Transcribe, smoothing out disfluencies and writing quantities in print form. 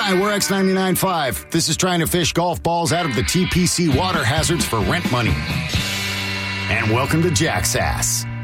Hi, we're X99.5. This is trying to fish golf balls out of the TPC water hazards for rent money. And welcome to Jack's Ass.